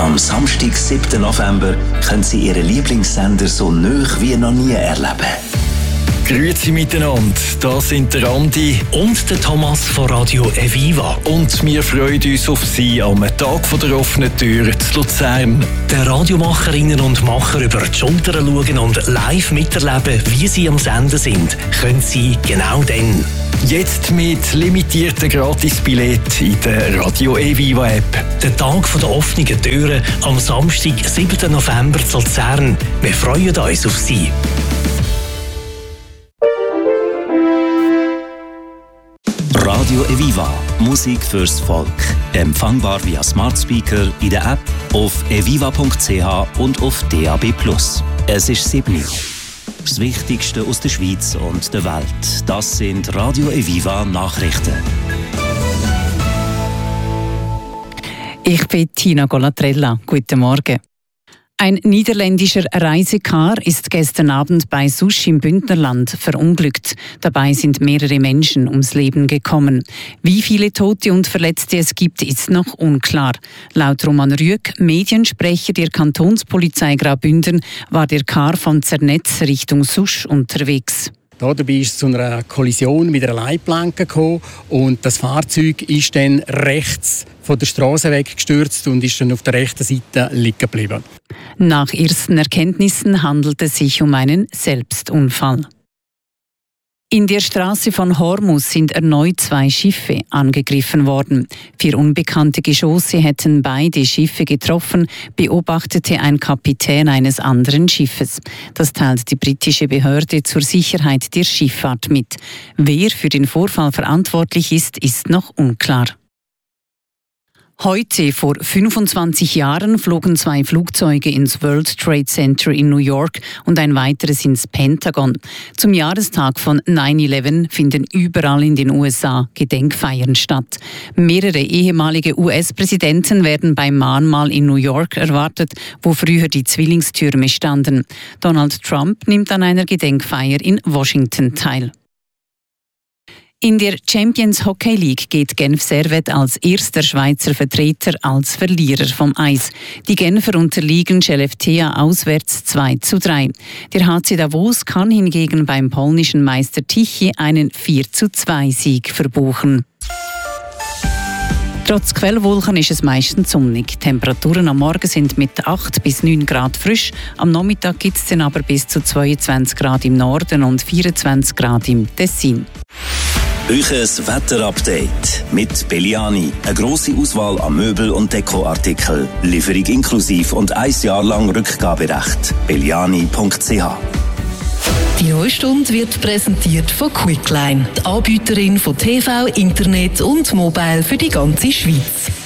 Am Samstag, 7. November, können Sie Ihren Lieblingssender so nah wie noch nie erleben. Grüezi miteinander, das sind der Andi und der Thomas von Radio Eviva. Und wir freuen uns auf Sie am Tag der offenen Tür zu Luzern. Der Radiomacherinnen und Macher über die Schulter schauen und live miterleben, wie sie am Senden sind, können Sie genau dann. Jetzt mit limitierten Gratisbilletten in der Radio Eviva App. Der Tag der offenen Türen am Samstag, 7. November zu Luzern. Wir freuen uns auf Sie. Radio Eviva, Musik fürs Volk. Empfangbar via Smart Speaker, in der App, auf eviva.ch und auf DAB+. Es ist 7 Uhr. Das Wichtigste aus der Schweiz und der Welt, das sind Radio Eviva Nachrichten. Ich bin Tina Golatrella. Guten Morgen. Ein niederländischer Reisecar ist gestern Abend bei Susch im Bündnerland verunglückt. Dabei sind mehrere Menschen ums Leben gekommen. Wie viele Tote und Verletzte es gibt, ist noch unklar. Laut Roman Rüegg, Mediensprecher der Kantonspolizei Graubünden, war der Car von Zernetz Richtung Susch unterwegs. Dabei ist es zu einer Kollision mit einer Leitplanke gekommen und das Fahrzeug ist dann rechts von der Straße weggestürzt und ist dann auf der rechten Seite liegen geblieben. Nach ersten Erkenntnissen handelt es sich um einen Selbstunfall. In der Straße von Hormuz sind erneut 2 Schiffe angegriffen worden. 4 unbekannte Geschosse hätten beide Schiffe getroffen, beobachtete ein Kapitän eines anderen Schiffes. Das teilt die britische Behörde zur Sicherheit der Schifffahrt mit. Wer für den Vorfall verantwortlich ist, ist noch unklar. Heute, vor 25 Jahren, flogen 2 Flugzeuge ins World Trade Center in New York und ein weiteres ins Pentagon. Zum Jahrestag von 9/11 finden überall in den USA Gedenkfeiern statt. Mehrere ehemalige US-Präsidenten werden beim Mahnmal in New York erwartet, wo früher die Zwillingstürme standen. Donald Trump nimmt an einer Gedenkfeier in Washington teil. In der Champions Hockey League geht Genf Servette als erster Schweizer Vertreter als Verlierer vom Eis. Die Genfer unterliegen Skellefteå auswärts 2:3. Der HC Davos kann hingegen beim polnischen Meister Tichy einen 4:2-Sieg verbuchen. Trotz Quellwolken ist es meistens sonnig. Temperaturen am Morgen sind mit 8 bis 9 Grad frisch. Am Nachmittag gibt es dann aber bis zu 22 Grad im Norden und 24 Grad im Tessin. Euches Wetterupdate mit Belliani. Eine grosse Auswahl an Möbel- und Dekoartikeln. Lieferung inklusiv und 1 Jahr lang Rückgaberecht. belliani.ch. Die Neustunde wird präsentiert von Quickline, die Anbieterin von TV, Internet und Mobile für die ganze Schweiz.